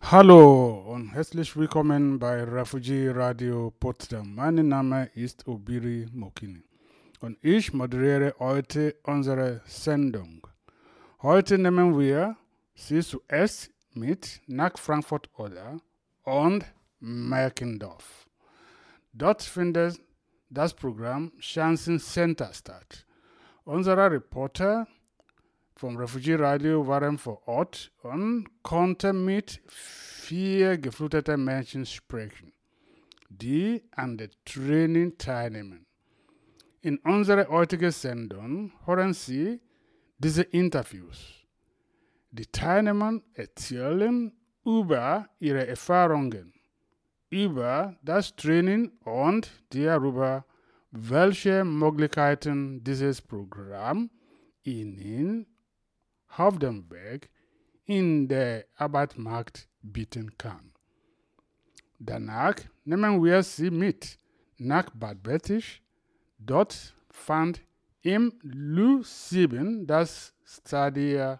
Hallo und herzlich willkommen bei Refugee Radio Potsdam. Mein Name ist Obiri Mokini und ich moderiere heute unsere Sendung. Heute nehmen wir Sie zuerst mit nach Frankfurt oder und Merkendorf. Dort findet das Programm Chancen Center statt. Unsere Reporter vom Refugee Radio waren vor Ort und konnten mit 4 gefluteten Menschen sprechen, die an der Training teilnehmen. In unserer heutigen Sendung hören Sie diese Interviews. Die Teilnehmer erzählen über ihre Erfahrungen, über das Training und darüber, welche Möglichkeiten dieses Programm ihnen auf dem Weg in den Arbeitsmarkt bieten kann. Danach nehmen wir Sie mit nach Bad Bertisch. Dort fand im LU7 das Stadia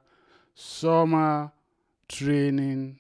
Sommertraining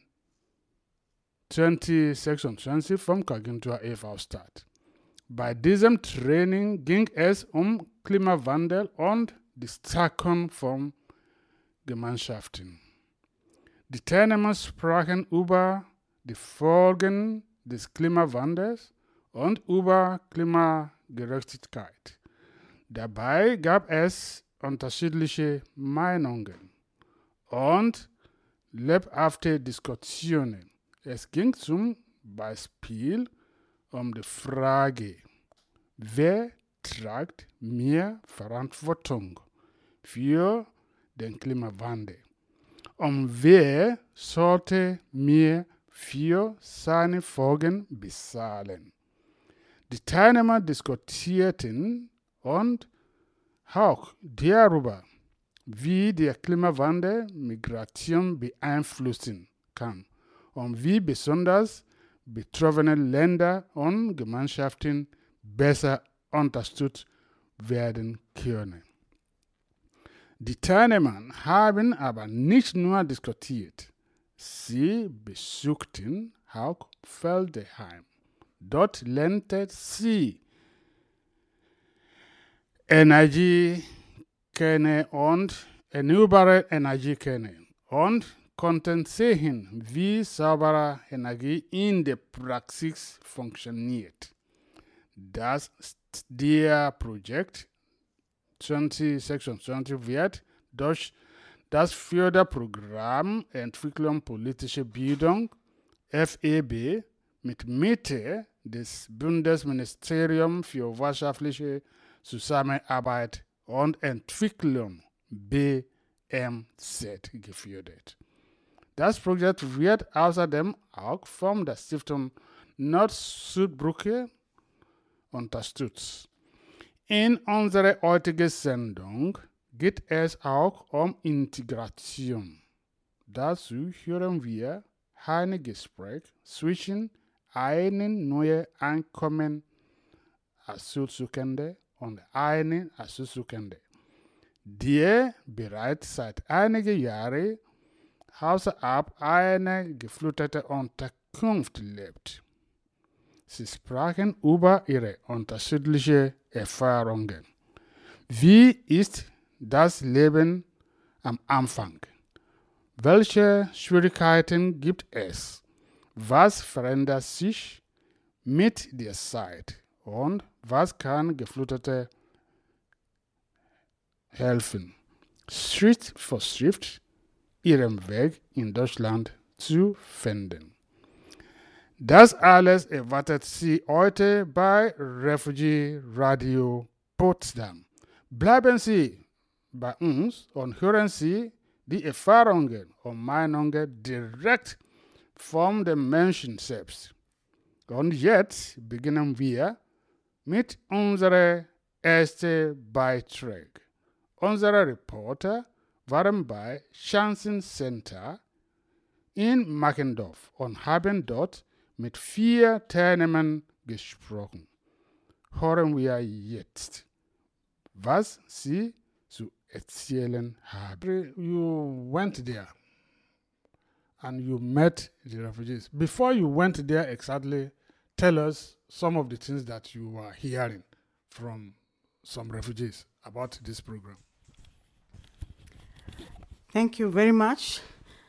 2026 vom Kagentur e.V. statt. Bei diesem Training ging es um Klimawandel und die Stärkung von Gemeinschaften. Die Teilnehmer sprachen über die Folgen des Klimawandels und über Klimagerechtigkeit. Dabei gab es unterschiedliche Meinungen und lebhafte Diskussionen. Es ging zum Beispiel um die Frage, wer trägt mehr Verantwortung für den Klimawandel? Und wer sollte mehr für seine Folgen bezahlen? Die Teilnehmer diskutierten und auch darüber, wie der Klimawandel Migration beeinflussen kann und wie besonders betroffene Länder und Gemeinschaften besser unterstützt werden können. Die Teilnehmer haben aber nicht nur diskutiert, sie besuchten auch Feldheim. Dort lernten sie Energie kennen und erneuerbare Energie kennen und konnten sehen, wie saubere Energie in der Praxis funktioniert. Das STEA-Projekt 2026 wird durch das Förderprogramm Entwicklung politische Bildung FEB mit Mitte des Bundesministeriums für wirtschaftliche Zusammenarbeit und Entwicklung BMZ gefördert. Das Projekt wird außerdem auch von der Stiftung Nord-Süd-Brücke unterstützt. In unserer heutigen Sendung geht es auch um Integration. Dazu hören wir ein Gespräch zwischen einem neu ankommenden Asylsuchenden und einem Asylsuchenden, der bereits seit einigen Jahren außerhalb einer gefluteten Unterkunft lebt. Sie sprachen über ihre unterschiedlichen Erfahrungen. Wie ist das Leben am Anfang? Welche Schwierigkeiten gibt es? Was verändert sich mit der Zeit? Und was kann Geflutete helfen, Schritt für Schritt ihren Weg in Deutschland zu finden? Das alles erwartet Sie heute bei Refugee Radio Potsdam. Bleiben Sie bei uns und hören Sie die Erfahrungen und Meinungen direkt von den Menschen selbst. Und jetzt beginnen wir mit unserem ersten Beitrag. Unsere Reporter waren bei Chancen Center in Merkendorf und haben dort mit 4 Teilnehmern gesprochen. Hören wir jetzt, was sie zu erzählen haben. You went there and you met the refugees. Before you went there exactly, tell us some of the things that you were hearing from some refugees about this program. Thank you very much.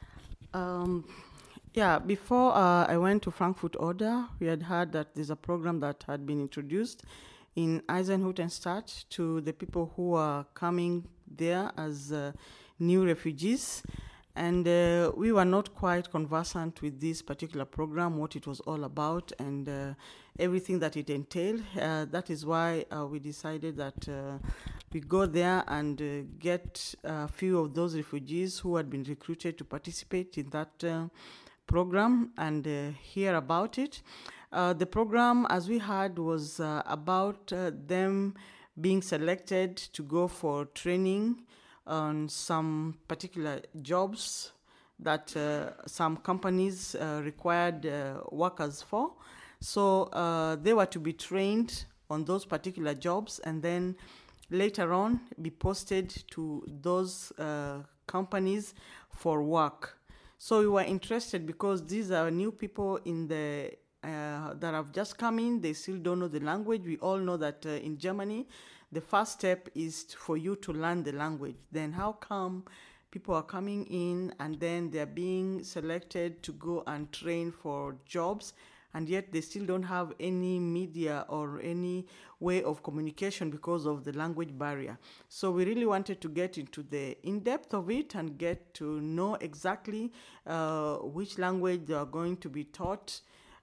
Before I went to Frankfurt Oder, we had heard that there's a program that had been introduced in Eisenhüttenstadt to the people who are coming there as new refugees. And we were not quite conversant with this particular program, what it was all about, and everything that it entailed. That is why we decided that we go there and get a few of those refugees who had been recruited to participate in that program and hear about it. The program, as we heard, was about them being selected to go for training on some particular jobs that some companies required workers for. So they were to be trained on those particular jobs and then later on be posted to those companies for work. So we were interested because these are new people in the that have just come in. They still don't know the language. We all know that in Germany, the first step is for you to learn the language. Then how come people are coming in and then they're being selected to go and train for jobs, and yet they still don't have any media or any way of communication because of the language barrier. So we really wanted to get into the in-depth of it and get to know exactly which language they are going to be taught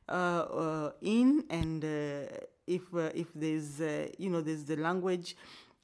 in, and if there's there's the language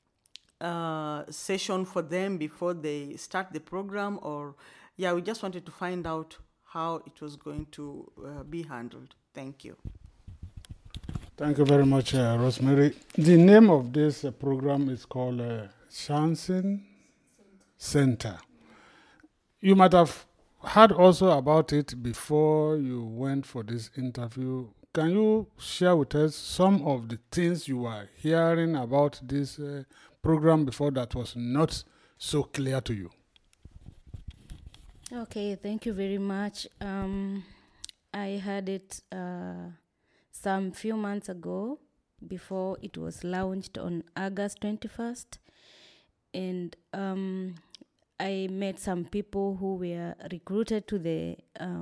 session for them before they start the program, or we just wanted to find out how it was going to be handled. Thank you. Thank you very much, Rosemary. The name of this program is called Chancen Center. You might have heard also about it before you went for this interview. Can you share with us some of the things you were hearing about this program before that was not so clear to you? Okay, thank you very much. I heard it some few months ago before it was launched on August 21st. And I met some people who were recruited to the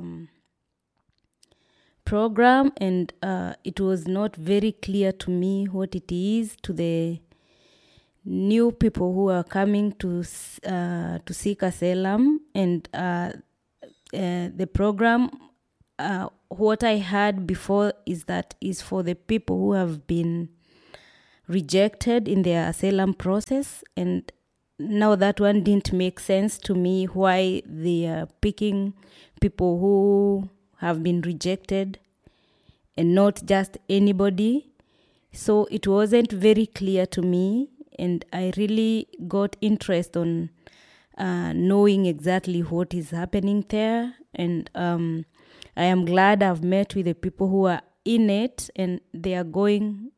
program, and it was not very clear to me what it is to the new people who are coming to seek asylum. And the program, what I heard before is that is for the people who have been rejected in their asylum process. And now that one didn't make sense to me, why they are picking people who have been rejected and not just anybody. So it wasn't very clear to me, and I really got interest on knowing exactly what is happening there. And I am glad I've met with the people who are in it, and they are going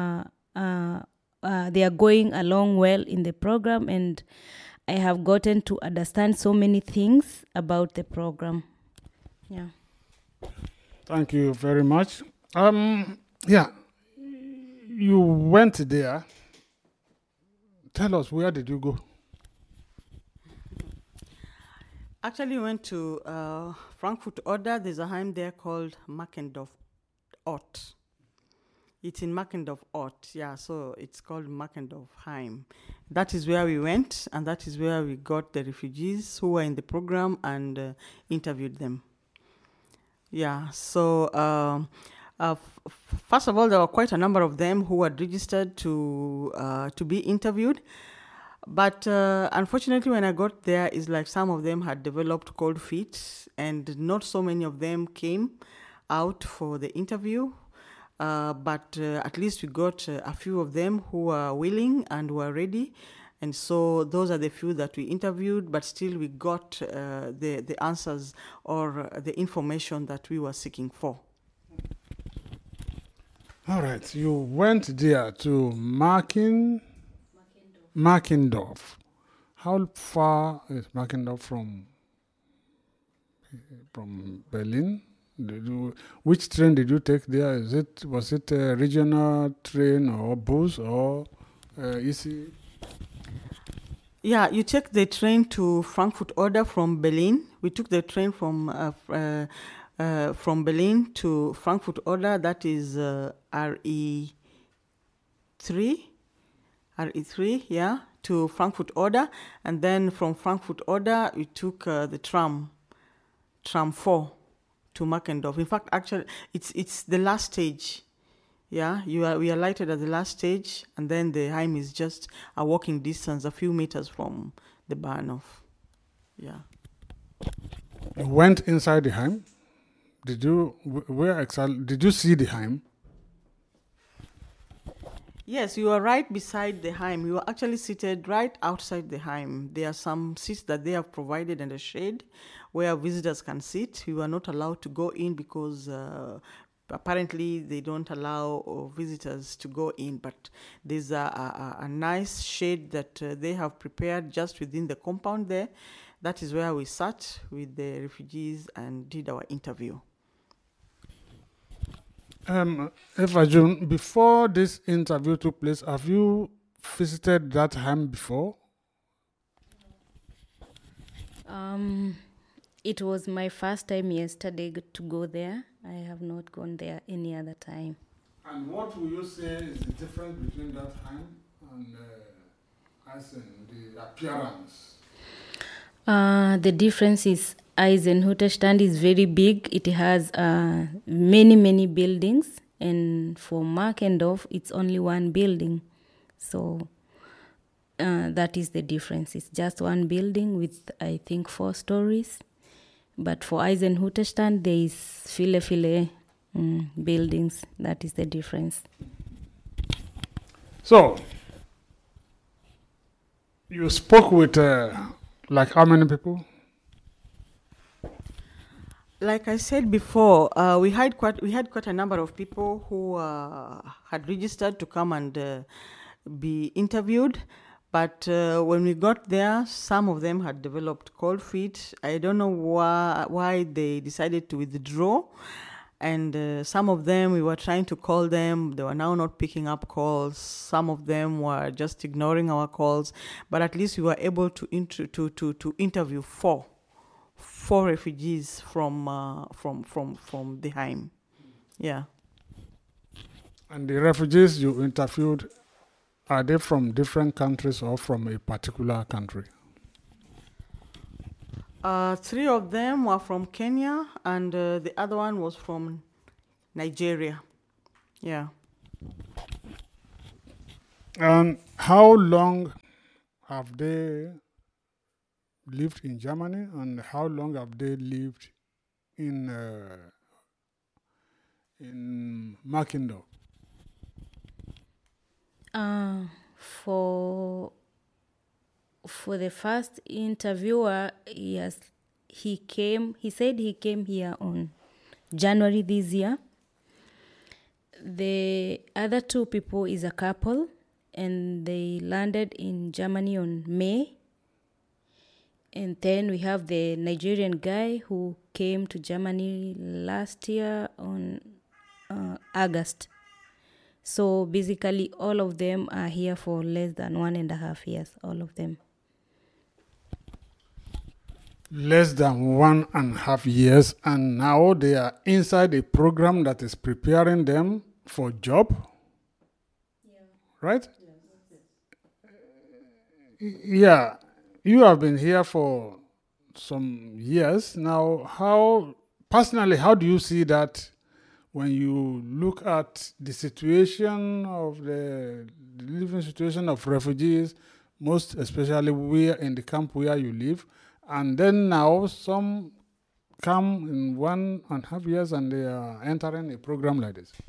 along well in the program, and I have gotten to understand so many things about the program. Yeah. Thank you very much. You went there. Tell us, where did you go? Actually, we went to Frankfurt Oder. There's a Heim there called Markendorf Ort. It's in Markendorf Ort, so it's called Markendorf Heim. That is where we went, and that is where we got the refugees who were in the program and interviewed them. So first of all, there were quite a number of them who had registered to be interviewed. But unfortunately, when I got there, it's like some of them had developed cold feet, and not so many of them came out for the interview. But at least we got a few of them who were willing and were ready. And so those are the few that we interviewed, but still we got the answers or the information that we were seeking for. All right, you went there to Markendorf. How far is Markendorf from from Berlin. Which train did you take there? Was it a regional train or bus or EC? Yeah, you take the train to Frankfurt Oder from Berlin. We took the train from Berlin to Frankfurt Oder. That is RE3, yeah, to Frankfurt Oder, and then from Frankfurt Oder we took the tram 4 to Markendorf. In fact, actually, it's the last stage. Yeah, we are lighted at the last stage, and then the Heim is just a walking distance, a few meters from the Bahnhof. Yeah. You went inside the Heim. Did you see the Heim? Yes, you are right beside the Heim. You are actually seated right outside the Heim. There are some seats that they have provided in the shade where visitors can sit. You are not allowed to go in because apparently they don't allow visitors to go in, but there's a nice shade that they have prepared just within the compound there. That is where we sat with the refugees and did our interview. Eva June, before this interview took place, have you visited that Heim before? It was my first time yesterday to go there. I have not gone there any other time. And what will you say is the difference between that Heim and Eisen, the appearance? The difference is Eisenhüttenstadt is very big. It has many buildings, and for Markendorf, it's only one building. So that is the difference. It's just one building with, I think, 4 stories. But for Eisenhüttenstadt, there is viele buildings. That is the difference. So, you spoke with like how many people? Like I said before, we had quite a number of people who had registered to come and be interviewed. But when we got there, some of them had developed cold feet. I don't know why they decided to withdraw. And some of them, we were trying to call them. They were now not picking up calls. Some of them were just ignoring our calls. But at least we were able to interview four refugees from the Heim. Yeah. And the refugees you interviewed, are they from different countries or from a particular country? 3 of them were from Kenya, and the other one was from Nigeria. Yeah. And how long have they lived in Germany, and how long have they lived in Markendorf? For the first interviewer, he said he came here on January this year. The other 2 people is a couple, and they landed in Germany on May. And then we have the Nigerian guy who came to Germany last year on August. So basically, all of them are here for less than 1.5 years, all of them. Less than 1.5 years, and now they are inside a program that is preparing them for job. Yeah. Right? Yeah. You have been here for some years now. How do you see that when you look at the situation of the living situation of refugees, most especially where in the camp where you live, and then now some come in 1.5 years and they are entering a program like this?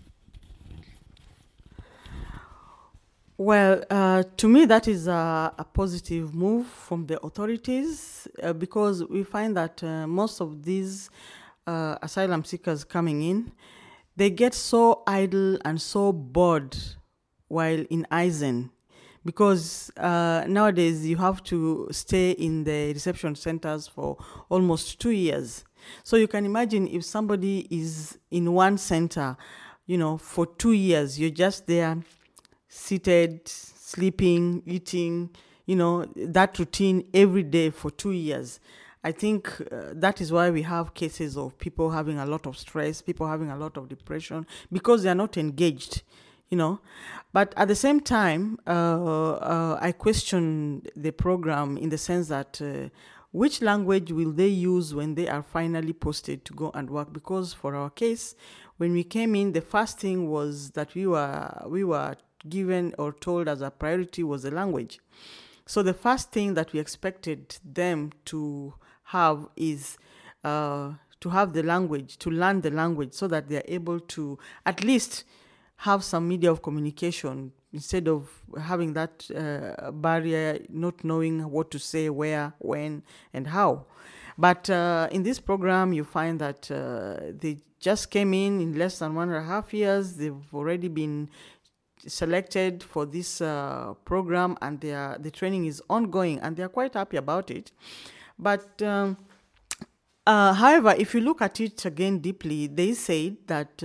Well, to me, that is a positive move from the authorities because we find that most of these asylum seekers coming in, they get so idle and so bored while in Eisen because nowadays you have to stay in the reception centers for almost 2 years. So you can imagine if somebody is in one center, for 2 years, you're just there, seated, sleeping, eating, that routine every day for 2 years. I think that is why we have cases of people having a lot of stress, people having a lot of depression, because they are not engaged, But at the same time, I question the program in the sense that which language will they use when they are finally posted to go and work? Because for our case, when we came in, the first thing was that we were given or told as a priority was the language. So the first thing that we expected them to have is to have the language, to learn the language, so that they are able to at least have some media of communication instead of having that barrier, not knowing what to say, where, when, and how. But in this program, you find that they just came in less than 1.5 years. They've already been selected for this program, and the training is ongoing, and they're quite happy about it. But however, if you look at it again deeply, they say that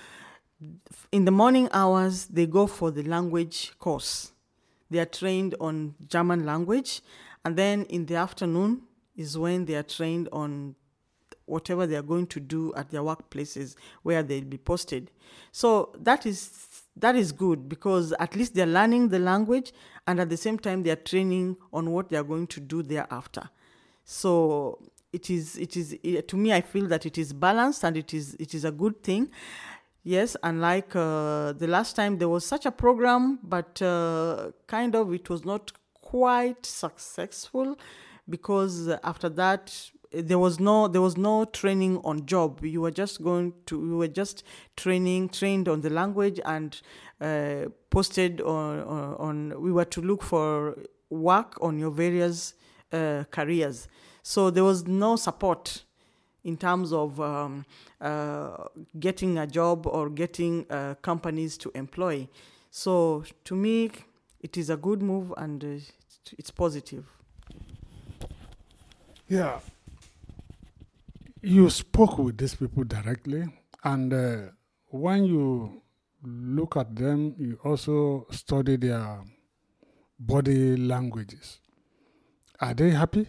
in the morning hours, they go for the language course. They are trained on German language, and then in the afternoon is when they are trained on whatever they are going to do at their workplaces where they'll be posted. So that is good, because at least they're learning the language, and at the same time they are training on what they are going to do thereafter. So it is to me, I feel that it is balanced, and it is a good thing. Yes, unlike the last time there was such a program, but kind of it was not quite successful, because after that there was no training on job. We were just trained on the language, and posted on. We were to look for work on your various careers. So there was no support in terms of getting a job or getting companies to employ. So to me, it is a good move, and it's positive. Yeah. You spoke with these people directly, and when you look at them, you also study their body languages. Are they happy?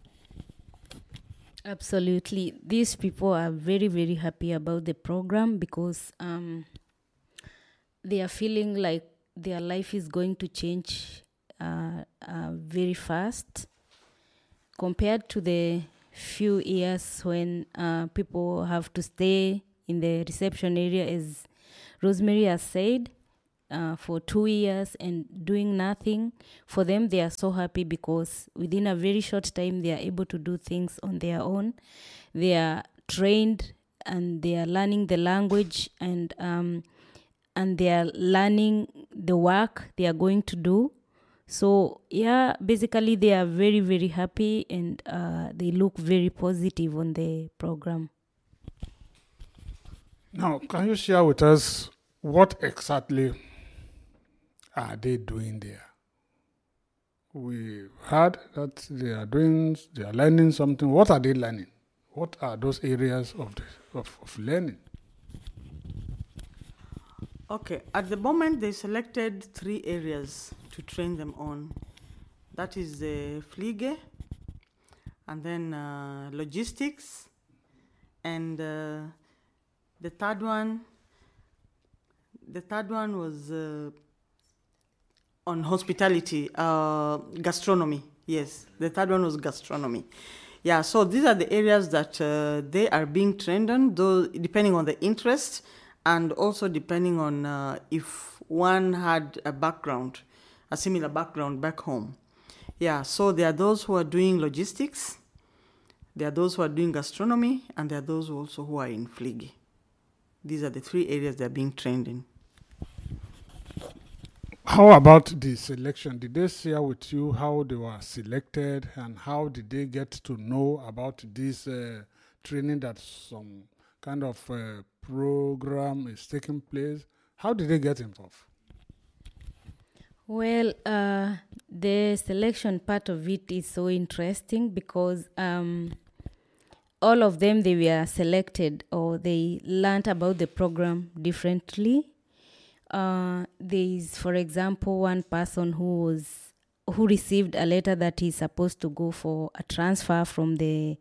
Absolutely. These people are very, very happy about the program, because they are feeling like their life is going to change very fast compared to the few years when people have to stay in the reception area, as Rosemary has said, for 2 years and doing nothing. For them, they are so happy, because within a very short time, they are able to do things on their own. They are trained, and they are learning the language, and they are learning the work they are going to do. So yeah, basically they are very, very happy, and they look very positive on the program. Now, can you share with us what exactly are they doing there? We heard that they are learning something. What are they learning? What are those areas of learning? Okay, at the moment they selected 3 areas to train them on. That is the Pflege, and then logistics, and the third one was on hospitality, gastronomy. Yes, the third one was gastronomy. Yeah, so these are the areas that they are being trained on, though depending on the interest, and also depending on if one had a similar background back home. Yeah, so there are those who are doing logistics, there are those who are doing gastronomy, and there are those also who are in Pflege. These are the 3 areas they're being trained in. How about the selection? Did they share with you how they were selected, and how did they get to know about this training, that some kind of program is taking place? How did they get involved? Well, the selection part of it is so interesting because all of them, they were selected or they learned about the program differently. There is, for example, one person who received a letter that he's supposed to go for a transfer from the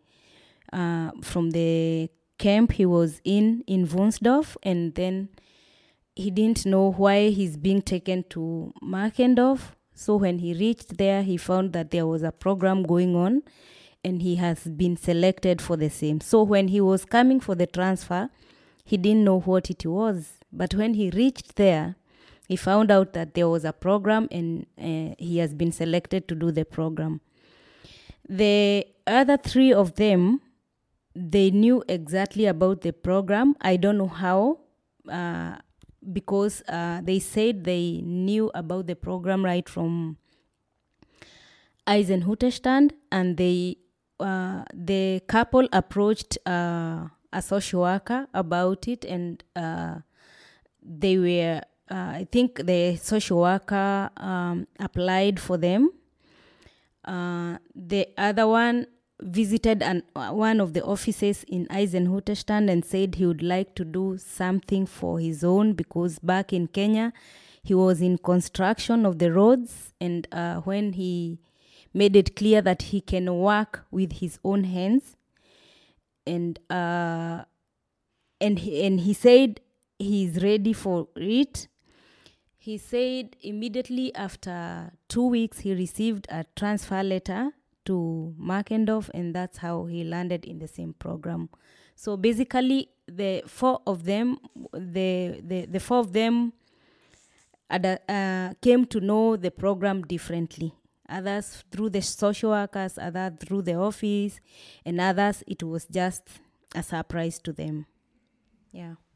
camp he was in Wunsdorf, and then he didn't know why he's being taken to Markendorf. So when he reached there, he found that there was a program going on and he has been selected for the same. So when he was coming for the transfer, he didn't know what it was. But when he reached there, he found out that there was a program and he has been selected to do the program. The other three of them, they knew exactly about the program. I don't know how, because they said they knew about the program right from Eisenhüttenstadt, and the couple approached a social worker about it, and they were, I think the social worker applied for them. The other one visited one of the offices in Eisenhüttenstadt and said he would like to do something for his own, because back in Kenya, he was in construction of the roads, and when he made it clear that he can work with his own hands, and he said he's ready for it. He said immediately after 2 weeks, he received a transfer letter to Markendorf, and that's how he landed in the same program. So basically, the four of them came to know the program differently. Others through the social workers, others through the office, and others it was just a surprise to them. Yeah.